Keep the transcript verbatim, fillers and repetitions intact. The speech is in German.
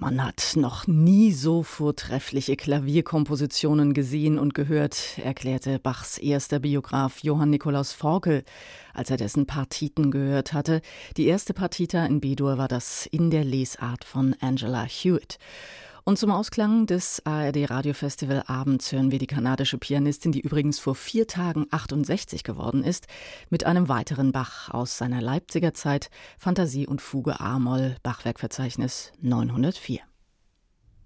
Man hat noch nie so vortreffliche Klavierkompositionen gesehen und gehört, erklärte Bachs erster Biograf Johann Nikolaus Forkel, als er dessen Partiten gehört hatte. Die erste Partita in B-Dur war das in der Lesart von Angela Hewitt. Und zum Ausklang des A R D-Radiofestival-Abends hören wir die kanadische Pianistin, die übrigens vor vier Tagen achtundsechzig geworden ist, mit einem weiteren Bach aus seiner Leipziger Zeit, Fantasie und Fuge A-Moll, Bachwerkverzeichnis neunhundertvier.